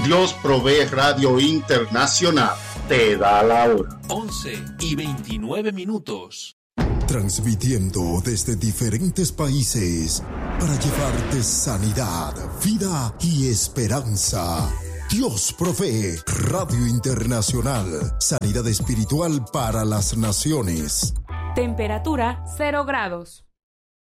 Dios Provee Radio Internacional te da la hora. 11:29. Transmitiendo desde diferentes países para llevarte sanidad, vida y esperanza. Dios Provee Radio Internacional. Sanidad espiritual para las naciones. Temperatura 0 grados.